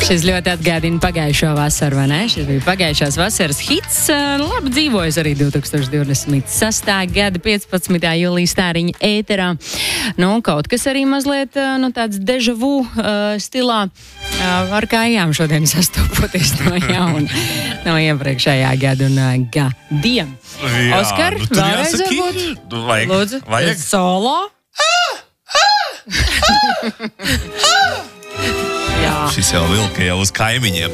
Šis ļoti atgādina pagājušo vasaru, vai ne? Šis bija pagājušās vasaras hits. Labi dzīvojas arī 2026. gada 15. jūlija stāriņa ēterā. Nu, kaut kas arī mazliet, tāds deja vu stilā ar kājām šodien sastopoties no jauna, no iepriekšējā gada un gadiem. Jā, Oskar, vēlreiz varbūt? Lūdzu, vajag. Solo? Jā. Šis jau vilka jau uz kaimiņiem.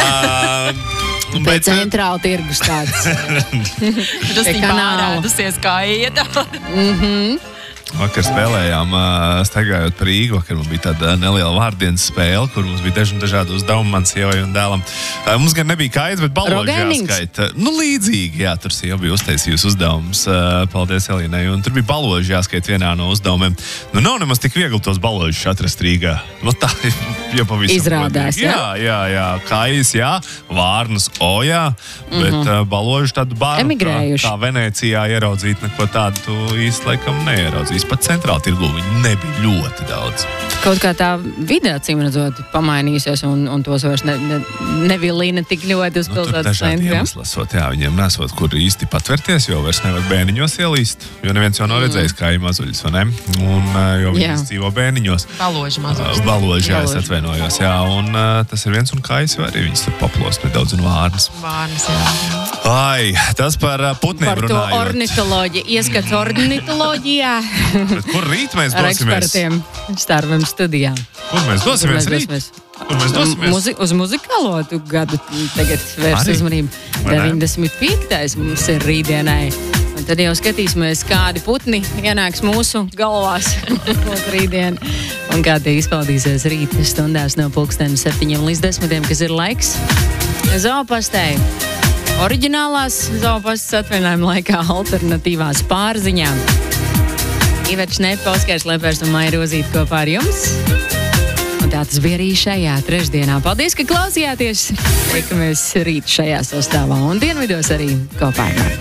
Bet centrāla tirgus tāds. Tas tīpā rādusies kā iet. Vakar spēlējām, staigājot par Rīgu. Vakar mums bija tāda neliela vārdienas spēle, kur mums bija dažādi uzdevumi man sievai un dēlam. Mums gan nebija kaits, bet baloži jāskaita. Nu, līdzīgi, jā, tur sieva bija uztaisījusi uzdevumus. Paldies Elīnai. Un tur bija baloži jāskaita vienā no uzdevumiem. Nu, nav nemaz tik viegli tos baložus atrast Rīgā. Nu, tā jau pavisam. Izrādās, jā. Kais, jā. Vārnas, jā. Bet baloži tādu bāru, kā Venecijā ieraudzīt, neko tādu tu īsti laikam neieraudzīt. Pat centrāla tirgu viņi nebija ļoti daudz. Kaut kā tā vide, acīm redzot, pamainījusies un tos vairs nevilina tik ļoti uz pilsētas centru. Dažādi iemeslasot, jā, viņiem nesot, kur īsti patverties, jo vairs nevar bēniņos ielīst, jo neviens jau nav redzējis kā mazuļus, vai ne? Un jo viņi dzīvo bēniņos. Baloži mazuļus. Baloži, jā, es atvainojos, jā, un tas ir viens un kais, vai arī viņas tur paplost nedaudz un vārnas. Vārnas, jā. Ai, tas par putniem runājot. Par to ornitoloģiju, ieskats ornitoloģijā. Bet kur rīt mēs ar dosimies? ekspertiem starpiem studijā. Kur mēs dosimies rīt? Kur mēs dosimies? Uz muzikālo gadu tagad vērs uzmanību. 95. mums ir rītdienai. Un tad jau skatīsimies, kādi putni ienāks mūsu galvās rītdien. Un kā tie izpaudīsies rīta stundās no 7 līdz 10, kas ir laiks zoopastei. Oriģinālās zoopastas atvaļinājuma laikā alternatīvās pārziņām. Iveta Šnepa, Oskars Lepers un Maija Rozīte kopā ar jums. Un tā tas bija arī šajā trešdienā. Paldies, ka klausījāties. Tiekamies rīt šajā sastāvā un dienvidos arī kopā ar mani.